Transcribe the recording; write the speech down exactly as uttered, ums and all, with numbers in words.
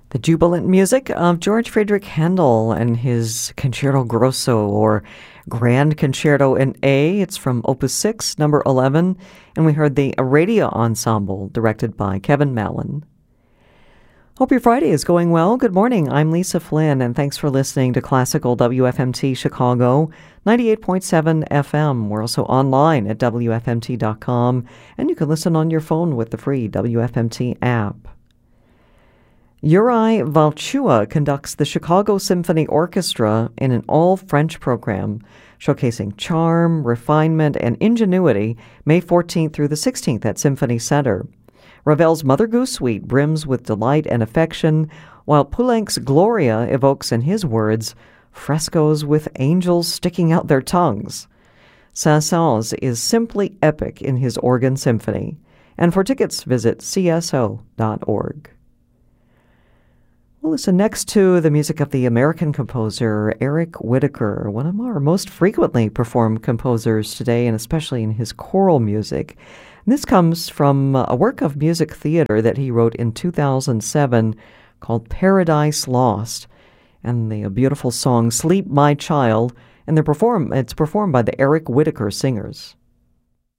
The jubilant music of George Friedrich Handel and his Concerto Grosso, or Grand Concerto in A. It's from Opus six, number eleven, and we heard the Radio Ensemble, directed by Kevin Mallon. Hope your Friday is going well. Good morning. I'm Lisa Flynn, and thanks for listening to Classical W F M T Chicago, ninety-eight point seven F M. We're also online at W F M T dot com, and you can listen on your phone with the free W F M T app. Uri Valchua conducts the Chicago Symphony Orchestra in an all-French program, showcasing charm, refinement, and ingenuity May fourteenth through the sixteenth at Symphony Center. Ravel's Mother Goose Suite brims with delight and affection, while Poulenc's Gloria evokes, in his words, frescoes with angels sticking out their tongues. Saint-Saëns is simply epic in his organ symphony. And for tickets, visit C S O dot org. We'll listen next to the music of the American composer Eric Whitacre, one of our most frequently performed composers today, and especially in his choral music. And this comes from a work of music theater that he wrote in two thousand seven called Paradise Lost, and the beautiful song Sleep My Child, and they're perform- it's performed by the Eric Whitacre Singers.